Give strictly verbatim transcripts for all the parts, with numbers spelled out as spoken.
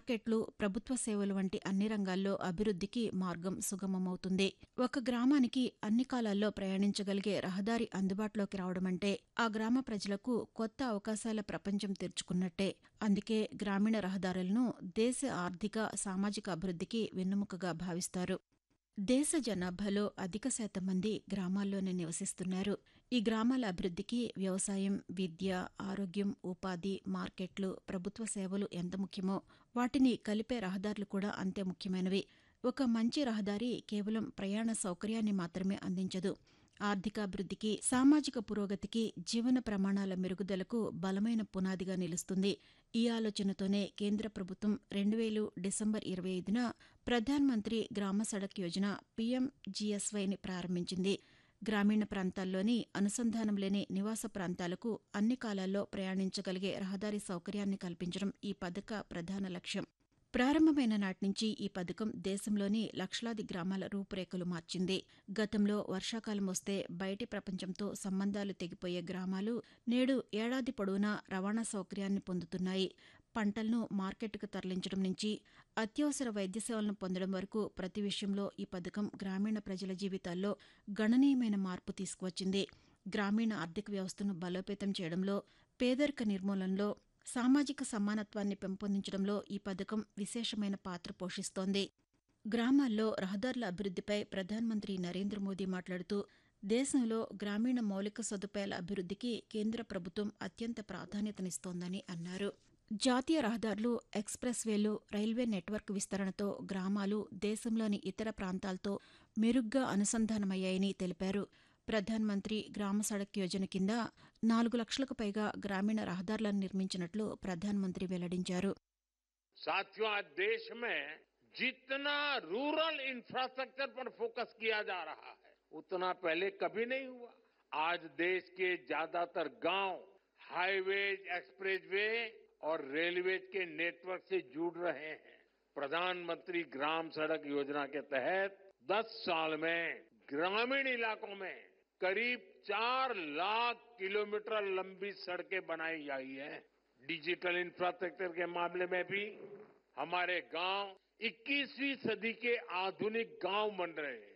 మార్కెట్లు, ప్రభుత్వ సేవలు వంటి అన్ని రంగాల్లో అభివృద్ధికి మార్గం సుగమమవుతుంది. ఒక గ్రామానికి అన్ని కాలాల్లో ప్రయాణించగలిగే రహదారి అందుబాటులోకి రావడమంటే ఆ గ్రామ ప్రజలకు కొత్త అవకాశాల ప్రపంచం తెరుచుకున్నట్టే. అందుకే గ్రామీణ రహదారులను దేశ ఆర్థిక, సామాజిక అభివృద్ధికి వెన్నెముకగా భావిస్తారు. దేశ జనాభాలో అధిక శాతం మంది గ్రామాల్లోనే నివసిస్తున్నారు. ఈ గ్రామాల అభివృద్ధికి వ్యవసాయం, విద్య, ఆరోగ్యం, ఉపాధి, మార్కెట్లు, ప్రభుత్వ సేవలు ఎంత ముఖ్యమో వాటిని కలిపే రహదారులు కూడా అంతే ముఖ్యమైనవి. ఒక మంచి రహదారి కేవలం ప్రయాణ సౌకర్యాన్ని మాత్రమే అందించదు. ఆర్థికాభివృద్ధికి, సామాజిక పురోగతికి, జీవన ప్రమాణాల మెరుగుదలకు బలమైన పునాదిగా నిలుస్తుంది. ఈ ఆలోచనతోనే కేంద్ర ప్రభుత్వం రెండు వేలు డిసెంబర్ ఇరవై ఐదున ప్రధాన్ మంత్రి గ్రామ సడక్ యోజన పీఎంజీఎస్వైని ప్రారంభించింది. గ్రామీణ ప్రాంతాల్లోని అనుసంధానం లేని నివాస ప్రాంతాలకు అన్ని కాలాల్లో ప్రయాణించగలిగే రహదారి సౌకర్యాన్ని కల్పించడం ఈ పథక ప్రధాన లక్ష్యం. ప్రారంభమైన నాటి నుంచి ఈ పథకం దేశంలోని లక్షలాది గ్రామాల రూపురేఖలు మార్చింది. గతంలో వర్షాకాలం వస్తే బయటి ప్రపంచంతో సంబంధాలు తెగిపోయే గ్రామాలు నేడు ఏడాది పొడవునా రవాణా సౌకర్యాన్ని పొందుతున్నాయి. పంటలను మార్కెట్కు తరలించడం నుంచి అత్యవసర వైద్య సేవలను పొందడం వరకు ప్రతి విషయంలో ఈ పథకం గ్రామీణ ప్రజల జీవితాల్లో గణనీయమైన మార్పు తీసుకువచ్చింది. గ్రామీణ ఆర్థిక వ్యవస్థను బలోపేతం చేయడంలో, పేదరిక నిర్మూలనలో, సామాజిక సమానత్వాన్ని పెంపొందించడంలో ఈ పథకం విశేషమైన పాత్ర పోషిస్తోంది. గ్రామాల్లో రహదారుల అభివృద్ధిపై ప్రధానమంత్రి నరేంద్ర మోదీ మాట్లాడుతూ, దేశంలో గ్రామీణ మౌలిక సదుపాయాల అభివృద్ధికి కేంద్ర ప్రభుత్వం అత్యంత ప్రాధాన్యతనిస్తోందని అన్నారు. జాతీయ రహదారులు, ఎక్స్ప్రెస్ వేలు, రైల్వే నెట్వర్క్ విస్తరణతో గ్రామాలు దేశంలోని ఇతర ప్రాంతాలతో మెరుగ్గా అనుసంధానమయ్యాయని తెలిపారు. ప్రధాన్ మంత్రి గ్రామ సడక్ యోజన కింద నాలుగు లక్షలకు పైగా గ్రామీణ రహదారులను నిర్మించినట్లు ప్రధాన్ మంత్రి వెల్లడించారు. साथियों, आज देश में जितना रूरल इंफ्रास्ट्रक्चर पर फोकस किया जा रहा है उतना पहले कभी नहीं हुआ. आज देश के ज्यादातर गांव हाईवेज, एक्सप्रेसवे और रेलवेज के नेटवर्क से जुड़ रहे हैं. प्रधानमंत्री ग्राम सड़क योजना के तहत दस साल में ग्रामीण इलाकों में करीब चार लाख किलोमीटर लंबी सड़कें बनाई गई हैं. डिजिटल इंफ्रास्ट्रक्चर के मामले में भी हमारे गांव इक्कीसवीं सदी के आधुनिक गांव बन रहे हैं.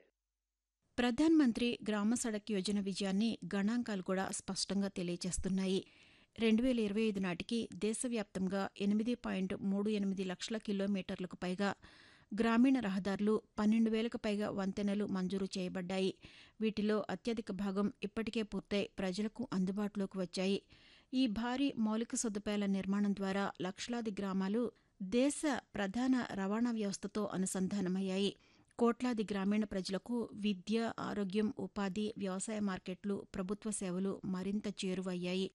ప్రధాన్ మంత్రి గ్రామ సడక్ యోజన విజయాన్ని గణాంకాలు కూడా స్పష్టంగా తెలియజేస్తున్నాయి. రెండు వేల ఇరవై ఐదు నాటికి దేశవ్యాప్తంగా ఎనిమిది పాయింట్ మూడు ఎనిమిది లక్షల కిలోమీటర్లకు పైగా గ్రామీణ రహదారులు, పన్నెండు వేలకు పైగా వంతెనలు మంజూరు చేయబడ్డాయి. వీటిలో అత్యధిక భాగం ఇప్పటికే పూర్తయి ప్రజలకు అందుబాటులోకి వచ్చాయి. ఈ భారీ మౌలిక సదుపాయాల నిర్మాణం ద్వారా లక్షలాది గ్రామాలు దేశ ప్రధాన రవాణా వ్యవస్థతో అనుసంధానమయ్యాయి. కోట్లాది గ్రామీణ ప్రజలకు విద్య, ఆరోగ్యం, ఉపాధి, వ్యవసాయ మార్కెట్లు, ప్రభుత్వ సేవలు మరింత చేరువయ్యాయి.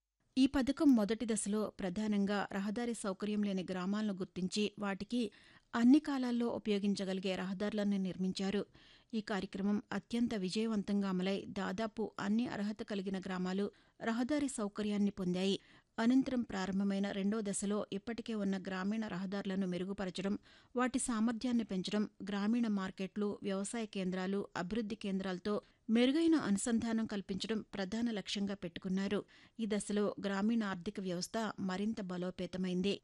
ఈ పథకం మొదటి దశలో ప్రధానంగా రహదారి సౌకర్యం లేని గ్రామాలను గుర్తించి వాటికి అన్ని కాలాల్లో ఉపయోగించగలిగే రహదారులను నిర్మించారు. ఈ కార్యక్రమం అత్యంత విజయవంతంగా అమలై దాదాపు అన్ని అర్హత కలిగిన గ్రామాలు రహదారి సౌకర్యాన్ని పొందాయి. అనంతరం ప్రారంభమైన రెండో దశలో ఇప్పటికే ఉన్న గ్రామీణ రహదారులను మెరుగుపరచడం, వాటి సామర్థ్యాన్ని పెంచడం, గ్రామీణ మార్కెట్లు, వ్యవసాయ కేంద్రాలు, అభివృద్ధి కేంద్రాలతో మెరుగైన అనుసంధానం కల్పించడం ప్రధాన లక్ష్యంగా పెట్టుకున్నారు. ఈ దశలో గ్రామీణ ఆర్థిక వ్యవస్థ మరింత బలోపేతమైంది.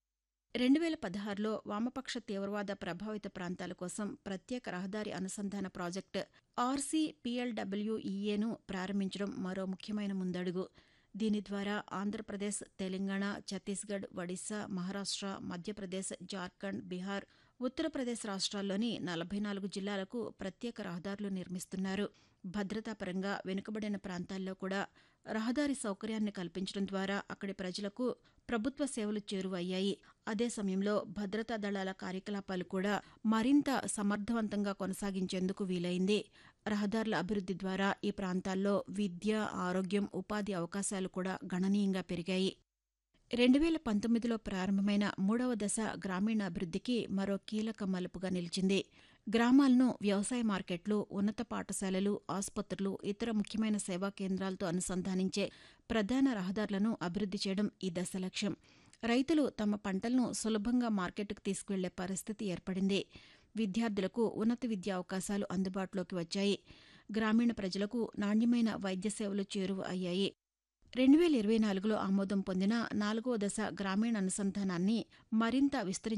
రెండు వేల పదహారులో వామపక్ష తీవ్రవాద ప్రభావిత ప్రాంతాల కోసం ప్రత్యేక రహదారి అనుసంధాన ప్రాజెక్టు ఆర్సీపీఎల్డబ్ల్యూఈఏను ప్రారంభించడం మరో ముఖ్యమైన ముందడుగు. దీని ద్వారా ఆంధ్రప్రదేశ్, తెలంగాణ, ఛత్తీస్గఢ్, ఒడిశా, మహారాష్ట్ర, మధ్యప్రదేశ్, జార్ఖండ్, బీహార్, ఉత్తరప్రదేశ్ రాష్ట్రాల్లోని నలభై నాలుగు జిల్లాలకు ప్రత్యేక రహదారులు నిర్మిస్తున్నారు. భద్రతాపరంగా వెనుకబడిన ప్రాంతాల్లో కూడా రహదారి సౌకర్యాన్ని కల్పించడం ద్వారా అక్కడి ప్రజలకు ప్రభుత్వ సేవలు చేరువయ్యాయి. అదే సమయంలో భద్రతా దళాల కార్యకలాపాలు కూడా మరింత సమర్థవంతంగా కొనసాగించేందుకు వీలైంది. రహదారుల అభివృద్ధి ద్వారా ఈ ప్రాంతాల్లో విద్య, ఆరోగ్యం, ఉపాధి అవకాశాలు కూడా గణనీయంగా పెరిగాయి. రెండు వేల పంతొమ్మిదిలో ప్రారంభమైన మూడవ దశ గ్రామీణ అభివృద్ధికి మరో కీలక మలుపుగా నిలిచింది. గ్రామాలను వ్యవసాయ మార్కెట్లు, ఉన్నత పాఠశాలలు, ఆసుపత్రులు, ఇతర ముఖ్యమైన సేవా కేంద్రాలతో అనుసంధానించే ప్రధాన రహదారులను అభివృద్ధి చేయడం ఈ దశ లక్ష్యం. రైతులు తమ పంటలను సులభంగా మార్కెట్కు తీసుకువెళ్లే పరిస్థితి ఏర్పడింది. విద్యార్థులకు ఉన్నత విద్యా అవకాశాలు అందుబాటులోకి వచ్చాయి. గ్రామీణ ప్రజలకు నాణ్యమైన వైద్య సేవలు చేరువ అయ్యాయి. రెండు వేల ఇరవై నాలుగులో ఆమోదం పొందిన నాలుగో దశ గ్రామీణ అనుసంధానాన్ని మరింత విస్తరించి